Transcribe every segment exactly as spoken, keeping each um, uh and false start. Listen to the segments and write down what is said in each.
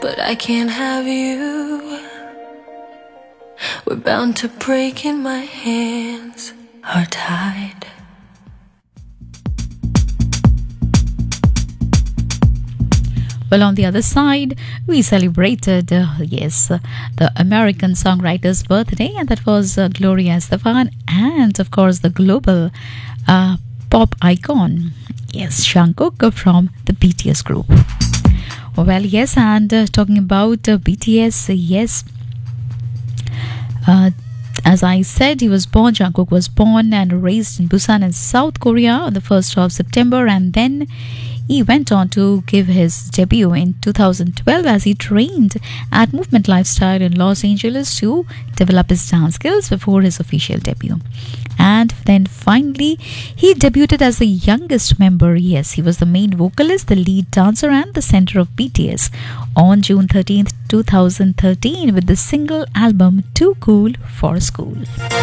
but I can't have you. We're bound to break and my hands are tied. Well, on the other side, we celebrated, uh, yes, uh, the American songwriter's birthday, and that was uh, Gloria Estefan, and of course, the global uh, pop icon, yes, Jungkook from the B T S group. Well, yes, and uh, talking about uh, B T S, uh, yes, uh, as I said, he was born, Jungkook was born and raised in Busan in South Korea on the first of September, and then he went on to give his debut in two thousand twelve as he trained at Movement Lifestyle in Los Angeles to develop his dance skills before his official debut. And then finally, he debuted as the youngest member. Yes, he was the main vocalist, the lead dancer, and the center of B T S on June thirteenth, two thousand thirteen with the single album Too Cool for School.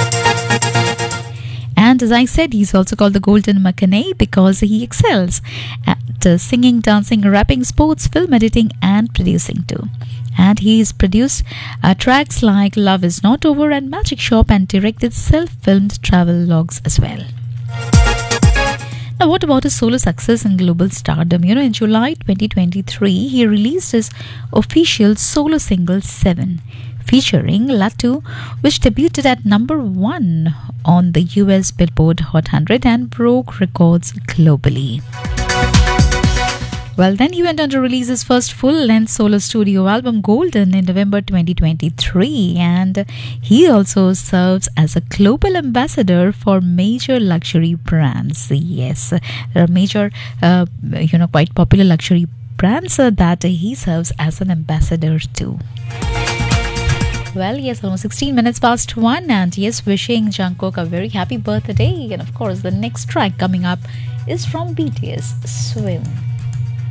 And as I said, he's also called the Golden Matinee because he excels at uh, singing, dancing, rapping, sports, film editing, and producing too. And he's produced uh, tracks like Love Is Not Over and Magic Shop, and directed self-filmed travel logs as well. Now, what about his solo success and global stardom? You know, in July twenty twenty-three, he released his official solo single Seven, featuring Latu, which debuted at number one on the U S Billboard Hot one hundred and broke records globally. Well, then he went on to release his first full-length solo studio album, Golden, in November twenty twenty-three, and he also serves as a global ambassador for major luxury brands. Yes, there are major, uh, you know, quite popular luxury brands uh, that he serves as an ambassador to. Well, yes, almost sixteen minutes past one, and yes, wishing Jungkook a very happy birthday. And of course, the next track coming up is from B T S, Swim.